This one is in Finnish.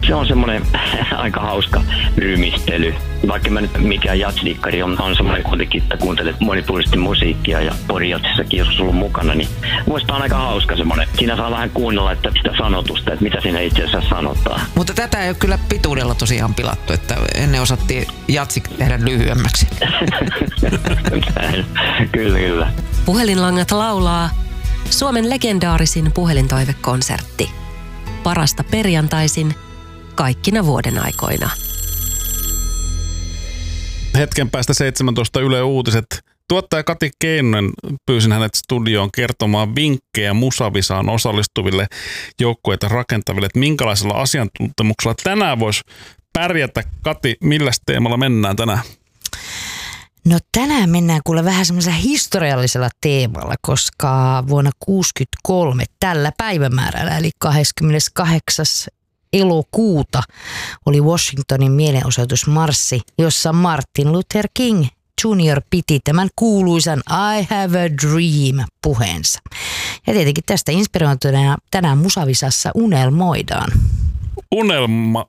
Se on semmoinen aika hauska rymistely. Vaikka mä nyt mikään jazzdikkari on semmoinen kuitenkin, että kuuntelet monipuolisesti musiikkia ja porijatsissakin jos sulla on mukana, niin muista on aika hauska semmoinen. Siinä saa vähän kuunnella että sitä sanotusta, että mitä siinä itse asiassa sanotaan. Mutta tätä ei ole kyllä pituudella tosiaan pilattu, että ennen osattiin jatsik tehdä lyhyemmäksi. Kyllä. Puhelinlangat laulaa Suomen legendaarisin puhelintoivekonsertti. Parasta perjantaisin kaikkina vuoden aikoina. Hetken päästä 17 Yle Uutiset. Tuottaja Kati Keinonen, pyysin hänet studioon kertomaan vinkkejä Musavisaan osallistuville joukkueita rakentaville, että minkälaisella asiantuntemuksella tänään voisi pärjätä. Kati, millä teemalla mennään tänään? No tänään mennään kuule vähän semmoisella historiallisella teemalla, koska vuonna 1963 tällä päivämäärällä eli 28. elokuuta oli Washingtonin mielenosoitusmarssi, jossa Martin Luther King Jr. piti tämän kuuluisan I have a dream -puheensa. Ja tietenkin tästä inspiroituneena tänään Musavisassa unelmoidaan. Unelma